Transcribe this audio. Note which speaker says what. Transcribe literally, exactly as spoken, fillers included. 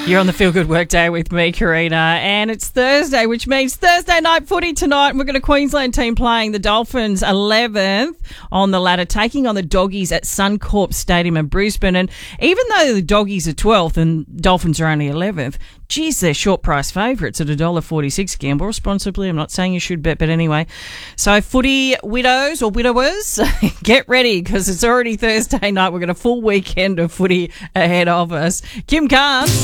Speaker 1: You're on the Feel Good Work Day with me, Karina, and it's Thursday, which means Thursday night footy tonight. We've got a Queensland team playing the Dolphins eleventh on the ladder, taking on the Doggies at Suncorp Stadium in Brisbane. And even though the Doggies are twelfth and Dolphins are only eleventh, geez, they're short price favourites at one dollar forty-six. Gamble responsibly. I'm not saying you should bet, but anyway. So footy widows or widowers, get ready because it's already Thursday night. We've got a full weekend of footy ahead of us. Kim Carnes.